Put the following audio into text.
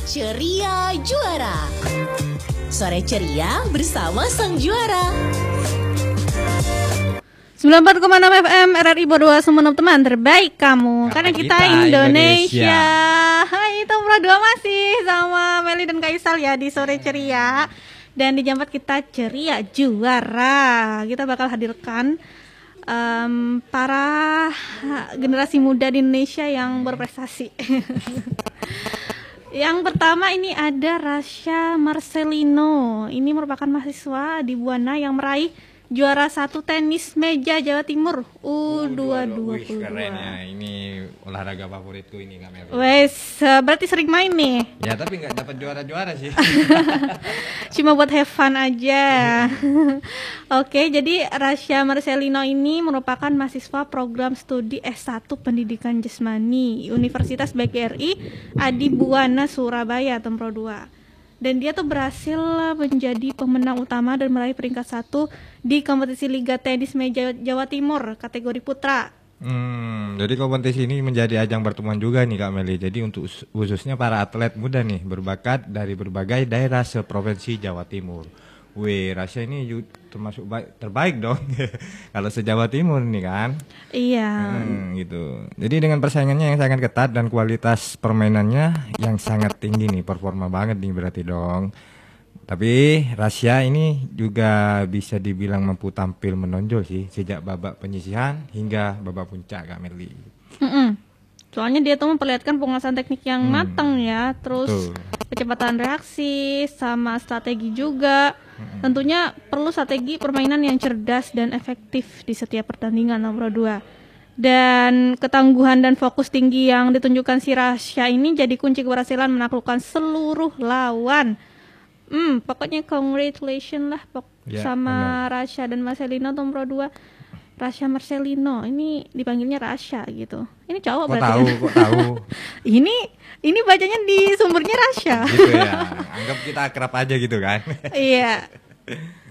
Ceria Juara. Sore ceria bersama sang juara. 94,6 FM RRI Berdua, semua teman terbaik kamu. Karena kita Indonesia. Hai, Tom Berdua masih sama Meli dan Kaisal ya di Sore Ceria. Dan di jam 4 kita Ceria Juara. Kita bakal hadirkan para generasi muda di Indonesia yang berprestasi. Yang pertama ini ada Rasya Marcelino. Ini merupakan mahasiswa di Buana yang meraih juara 1 tenis meja Jawa Timur U222. Wih, keren ya. Ini olahraga favoritku ini, Kak Meli. Wes, berarti sering main nih. Ya, tapi nggak dapat juara-juara sih. Cuma buat have fun aja. Oke, jadi Rasya Marcelino ini merupakan mahasiswa program studi S1 Pendidikan Jasmani Universitas BGRI Adi Buana Surabaya Tempro 2. Dan dia tuh berhasil menjadi pemenang utama dan meraih peringkat 1 di kompetisi Liga Tenis Meja Jawa Timur kategori putra. Jadi kompetisi ini menjadi ajang pertemuan juga nih, Kak Meli. Jadi untuk khususnya para atlet muda nih berbakat dari berbagai daerah seprovinsi Jawa Timur. Wih, Rasya ini termasuk terbaik dong kalau se-Jawa Timur nih kan. Iya. Gitu. Jadi dengan persaingannya yang sangat ketat dan kualitas permainannya yang sangat tinggi nih, performa banget nih berarti dong. Tapi Rasya ini juga bisa dibilang mampu tampil menonjol sih sejak babak penyisihan hingga babak puncak, Kak Meli. Soalnya dia tuh memperlihatkan penguasaan teknik yang matang ya, terus kecepatan reaksi sama strategi juga. Tentunya perlu strategi permainan yang cerdas dan efektif di setiap pertandingan nomor 2. Dan ketangguhan dan fokus tinggi yang ditunjukkan si Rasya ini jadi kunci keberhasilan menaklukkan seluruh lawan. Pokoknya congratulations lah sama Rasya dan Marcelino nomor 2. Rasya Marcelino, ini dipanggilnya Rasya gitu. Ini cowok berarti. Kok tahu? Ini bacanya di sumbernya Rasya. Gitu ya. Anggap kita akrab aja gitu kan. Iya.